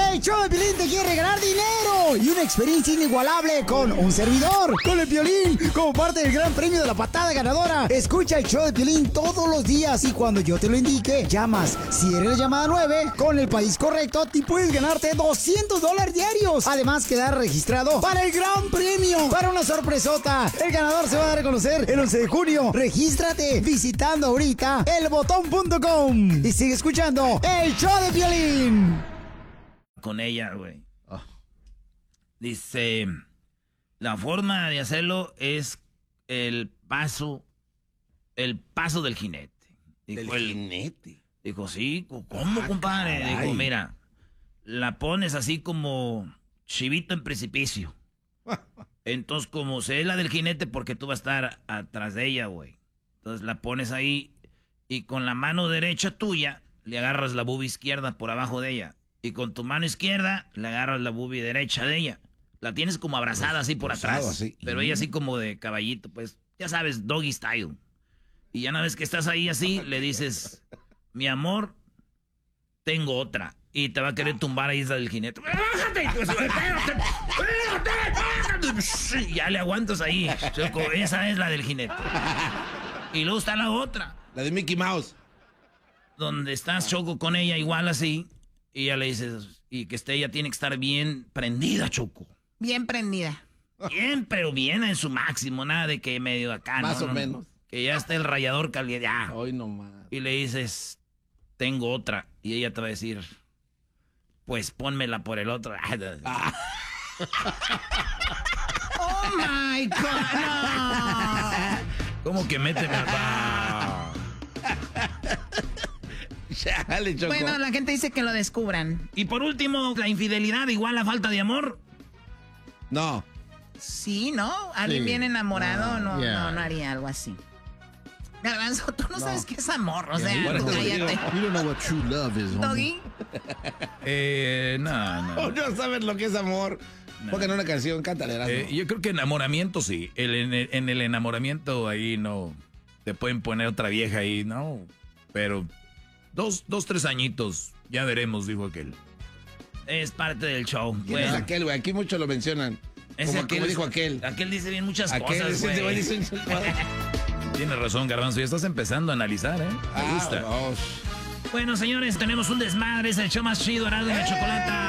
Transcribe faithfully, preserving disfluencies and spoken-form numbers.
El show de Piolín te quiere regalar dinero y una experiencia inigualable con un servidor, con el Piolín, como parte del gran premio de la patada ganadora. Escucha el show de Piolín todos los días y cuando yo te lo indique, llamas. Si eres la llamada nueve, con el país correcto, te puedes ganarte doscientos dólares diarios. Además, quedar registrado para el gran premio, para una sorpresota. El ganador se va a dar a conocer el once de junio. Regístrate visitando ahorita el botón punto com y sigue escuchando el show de Piolín. Con ella, güey. Oh. Dice, la forma de hacerlo es el paso, el paso del jinete. Dijo ¿Del el, jinete? Dijo, sí, ¿cómo, ah, compadre? Caray. Dijo, mira, la pones así como chivito en precipicio. Entonces, como se es la del jinete, porque tú vas a estar atrás de ella, güey. Entonces la pones ahí y con la mano derecha tuya le agarras la boobie izquierda por abajo de ella. Y con tu mano izquierda le agarras la boobie derecha de ella. La tienes como abrazada así por atrás. Así. Pero ella así como de caballito, pues, ya sabes, doggy style. Y ya una vez que estás ahí así, le dices, mi amor, tengo otra. Y te va a querer tumbar ahí del jinete. ¡Bájate! ¡Bájate! Ya le aguantas ahí. Esa es la del jinete. Y luego está la otra. La de Mickey Mouse. Donde estás, Choco, con ella igual así. Y ya le dices, y que esté, ella tiene que estar bien prendida, Choco. Bien prendida. Bien, pero bien en su máximo, nada de que medio acá, Más no, o no, menos. Que ya está el rallador caliente. Ya. Hoy nomás. Y le dices, tengo otra. Y ella te va a decir, pues pónmela por el otro. Ah. Oh my God, no. ¿Cómo que méteme al Chale, Choco. Bueno, la gente dice que lo descubran. Y por último, la infidelidad igual la falta de amor. No. Sí, ¿no? Alguien Sí. bien enamorado no, Yeah. no, no haría algo así. Garbanzo, tú no, no sabes qué es amor, o sea, Yeah, tú cállate. You don't know what true love is, homie. Doggy. Eh, no, no. Oh, no sabes lo que es amor. No. Porque en una canción, cántale. Eh, yo creo que enamoramiento sí. El, en, el, en el enamoramiento ahí no. Te pueden poner otra vieja ahí, no. Pero dos, dos, tres añitos, ya veremos, dijo aquel. Es parte del show. ¿Quién Bueno. es aquel, güey? Aquí muchos lo mencionan. Ese Como, aquel, como dijo aquel. Aquel dice bien muchas aquel cosas, dice, güey. dice, dice, Tienes razón, Garbanzo. Ya estás empezando a analizar, ¿eh? Me ah, gusta. Oh. Bueno, señores, tenemos un desmadre. Es el show más chido, Erasmo y la Chocolata.